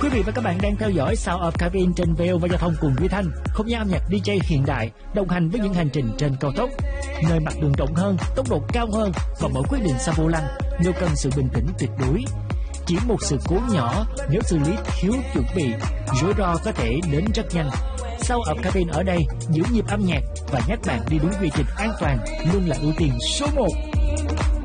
Quý vị và các bạn đang theo dõi Sound of Cabin trên VO và Giao thông cùng Duy Thanh, không gian âm nhạc DJ hiện đại, đồng hành với những hành trình trên cao tốc, nơi mặt đường rộng hơn, tốc độ cao hơn và mỗi quyết định xa vô lăng đều cần sự bình tĩnh tuyệt đối. Chỉ một sự cố nhỏ nếu xử lý thiếu chuẩn bị, rủi ro có thể đến rất nhanh. Sound of Cabin ở đây giữ nhịp âm nhạc và nhắc bạn đi đúng quy trình an toàn luôn là ưu tiên số 1.